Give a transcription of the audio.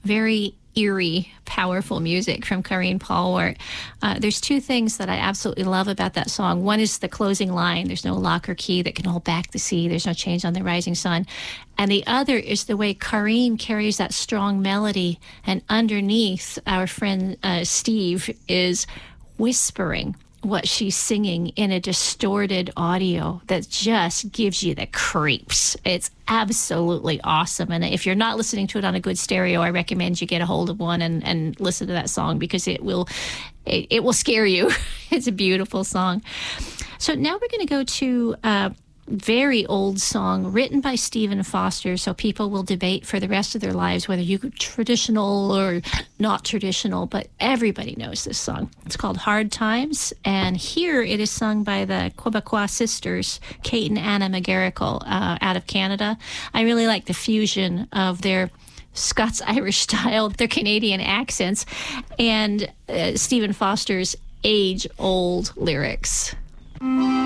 very eerie, powerful music from Karine Polwart. There's two things that I absolutely love about that song. One is the closing line. There's no lock or key that can hold back the sea. There's no change on the rising sun. And the other is the way Karine carries that strong melody, and underneath, our friend Steve is whispering what she's singing in a distorted audio that just gives you the creeps. It's absolutely awesome. And if you're not listening to it on a good stereo, I recommend you get a hold of one and listen to that song, because it will scare you. It's a beautiful song. So now we're going to go to very old song written by Stephen Foster, so people will debate for the rest of their lives whether you traditional or not traditional, but everybody knows this song. It's called Hard Times, and here it is sung by the Quebecois sisters, Kate and Anna McGarrigle, out of Canada. I really like the fusion of their Scots-Irish style, their Canadian accents, and Stephen Foster's age-old lyrics.